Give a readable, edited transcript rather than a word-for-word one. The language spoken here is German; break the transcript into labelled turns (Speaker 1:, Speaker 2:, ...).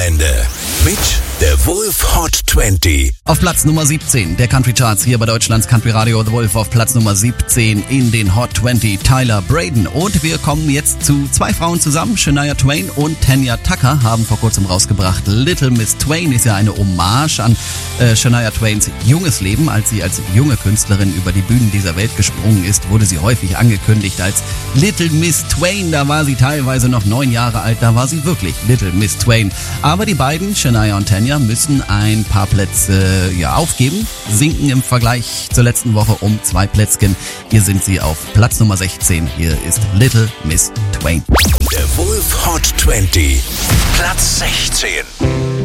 Speaker 1: Wochenende mit der Wolf Hot 20.
Speaker 2: Auf Platz Nummer 17 der Country Charts hier bei Deutschlands Country Radio. The Wolf auf Platz Nummer 17 in den Hot 20, Tyler Braden. Und wir kommen jetzt zu zwei Frauen zusammen. Shania Twain und Tanya Tucker haben vor kurzem rausgebracht. Little Miss Twain ist ja eine Hommage an Shania Twains junges Leben. Als sie als junge Künstlerin über die Bühnen dieser Welt gesprungen ist, wurde sie häufig angekündigt als Little Miss Twain. Da war sie teilweise noch 9 Jahre alt. Da war sie wirklich Little Miss Twain. Aber die beiden, Shania und Tanya, müssen ein paar Plätze aufgeben, sinken im Vergleich zur letzten Woche um 2 Plätzchen. Hier sind sie auf Platz Nummer 16. Hier ist Little Miss Twain.
Speaker 1: Der Wolf Hot 20, Platz 16.